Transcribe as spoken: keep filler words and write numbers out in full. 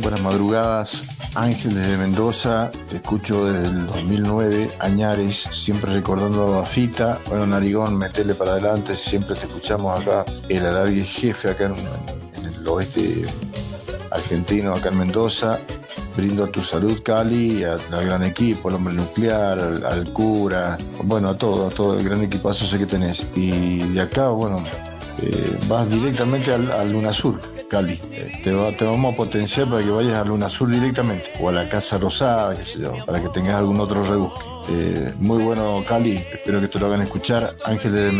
Buenas madrugadas, Ángel desde Mendoza, te escucho desde el dos mil nueve, Añares, siempre recordando a Fita. Bueno, Narigón, metele para adelante, siempre te escuchamos acá, el alargue jefe acá en, en el oeste argentino, acá en Mendoza. Brindo a tu salud, Cali, a- al gran equipo, al hombre nuclear, al, al cura, bueno, a todo, a todo el gran equipazo ese que tenés. Y de acá, bueno, eh, vas directamente al, al Luna Sur, Cali. Eh, te, va- te vamos a potenciar para que vayas a Luna Sur directamente, o a la Casa Rosada, qué sé yo, para que tengas algún otro rebusque. Eh, muy bueno, Cali, espero que te lo hagan escuchar. Ángeles de